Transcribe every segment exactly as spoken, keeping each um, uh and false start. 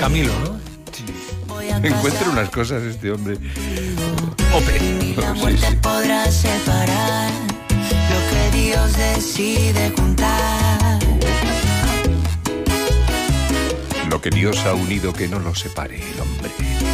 Camilo, ¿no? Sí. Encuentra unas cosas este hombre. Ope. La muerte Sí, sí. podrá separar lo que Dios decide juntar. Lo que Dios ha unido que no lo separe el hombre.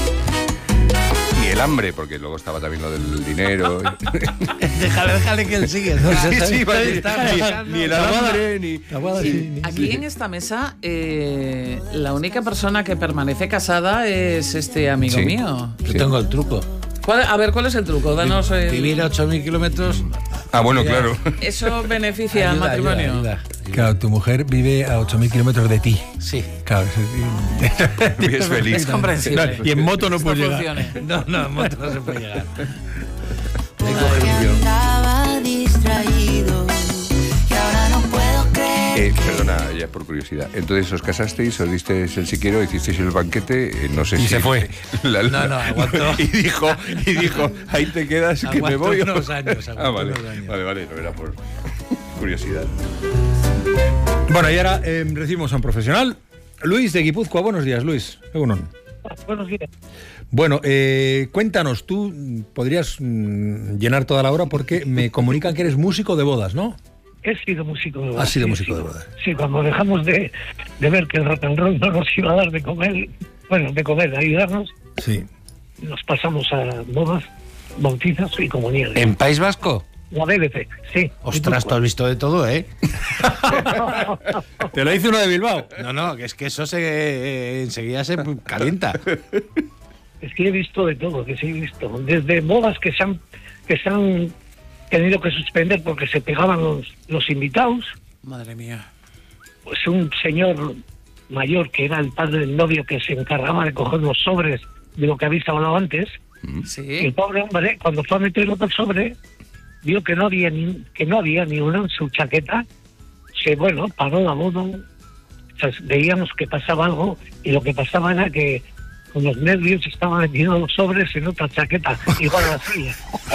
Ni el hambre, porque luego estaba también lo del dinero. déjale, déjale que él sigue. ¿no? Sí, Está- sí, vale. está Ni- buscando- ni el alambre, ni... Aguada, sí, ni- Aquí en esta mesa, eh, la única persona que permanece casada es este amigo Sí. mío. Yo Sí. tengo el truco. ¿Cuál- a ver, ¿cuál es el truco? Danos el- Vivir a ocho mil kilómetros. Ah, bueno, claro. Eso beneficia al ayuda, matrimonio. ayuda, ayuda. Claro, tu mujer vive a ocho mil kilómetros de ti. Sí. Claro, es, Es feliz. Es comprensible. y en moto no Esto puedes llegar. funcione. No, no, en moto no se puede llegar. Porque andaba distraído y ahora no puedo creer. Eh, perdona, ya por curiosidad. Entonces os casasteis, os disteis el siquiero, hicisteis el banquete, eh, no sé Y si... se fue. La- la- No, no, aguantó. Y dijo, y dijo, ahí te quedas, que me Aguantó voy. unos años, Ah, aguantó vale, unos años. vale, vale, no era por curiosidad. Bueno, y ahora eh, recibimos a un profesional. Luis de Guipúzcoa. Buenos días, Luis. Egunon. Buenos días. Bueno, eh, cuéntanos, tú mm, podrías mm, llenar toda la hora porque me comunican que eres músico de bodas, ¿no? He sido músico de bodas. Has sido sí, músico sí. de bodas. Sí, cuando dejamos de, de ver que el rock and roll no nos iba a dar de comer, bueno, de comer, de ayudarnos, Sí. nos pasamos a bodas, bautizos y comuniones. ¿En País Vasco? La B B C, sí. Ostras, tú has visto de todo, ¿eh? Te lo dice uno de Bilbao. No, no, que es que eso se eh, enseguida se calienta. Es que he visto de todo, que sí he visto. Desde bodas que se han, que se han tenido que suspender porque se pegaban los, los invitados, Madre mía. pues un señor mayor que era el padre del novio que se encargaba de coger los sobres de lo que habéis hablado antes. El Sí. pobre hombre, cuando fue a meter otro sobre, vio que no había ni, que no había ni uno en su chaqueta. Se, bueno, paró la boda. O sea, veíamos que pasaba algo y lo que pasaba era que con los nervios estaban metiendo los sobres en otra chaqueta, igual así.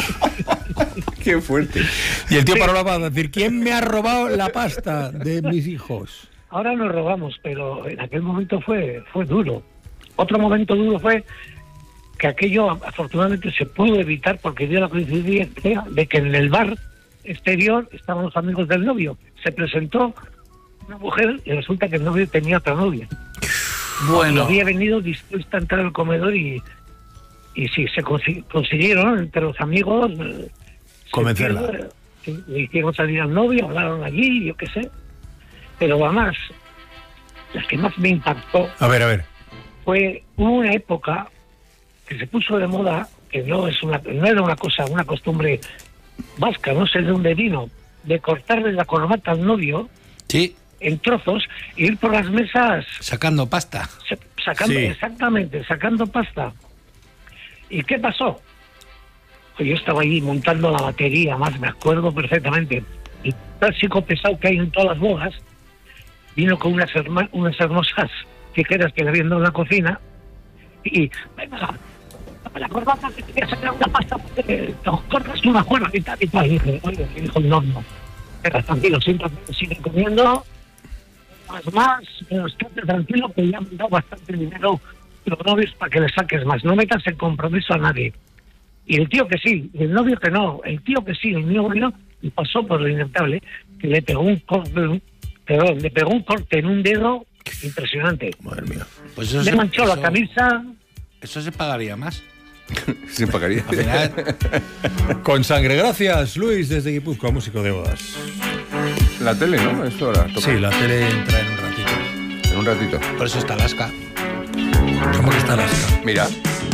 Qué fuerte. Y el tío paró para decir, ¿quién me ha robado la pasta de mis hijos? Ahora nos robamos, pero en aquel momento fue, fue duro. Otro momento duro fue que aquello afortunadamente se pudo evitar porque dio la coincidencia de que en el bar exterior estaban los amigos del novio. Se presentó una mujer y resulta que el novio tenía otra novia. Bueno. Había venido dispuesta a entrar al comedor y, y sí, se consi- consiguieron entre los amigos eh, Convencerla. sentir, eh, sí, le hicieron salir al novio, hablaron allí, yo qué sé. Pero además, la que más me impactó A ver, a ver. fue una época que se puso de moda, que no es una no era una cosa, una costumbre vasca, no sé de dónde vino, de cortarle la corbata al novio Sí, en trozos e ir por las mesas sacando pasta. sa- sacando, Sí. exactamente, sacando pasta. ¿Y qué pasó? Pues yo estaba allí montando la batería, más me acuerdo perfectamente. El clásico pesado que hay en todas las bodas vino con unas, herma- unas hermosas tijeras que le habían dado en la cocina y venga, la corbata que te voy a sacar una pasta porque te cortas una cuerda y tal y tal. Y dije, oye, y dijo, no, no, venga, tranquilo, siempre sigue comiendo, más, más, pero estate tranquilo que ya me han dado bastante dinero los novios para que le saques más, no metas en compromiso a nadie. Y el tío que sí, y el novio que no, el tío que sí, el mío que no, y pasó por lo inevitable, que le pegó un corte, perdón, le pegó un corte en un dedo impresionante. Madre mía. Pues eso Le se- manchó la eso- camisa. Eso se pagaría más. Se pagaría. Al final, Con sangre, gracias, Luis, desde Guipúzcoa, músico de bodas. La tele, ¿no? Esto ahora toca. Sí, la tele entra en un ratito. En un ratito. por eso está Alaska. ¿Cómo que está Alaska? Mira,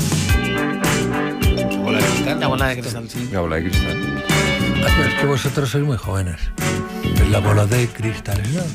Bola de cristal. La bola de cristal, sí. la bola de cristal. Ah, pero es que vosotros sois muy jóvenes. Es la bola de cristal, ¿no?